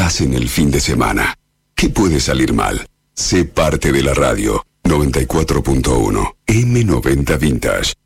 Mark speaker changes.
Speaker 1: estás en el fin de semana. ¿Qué puede salir mal? Sé parte de la radio. 94.1 M90 Vintage.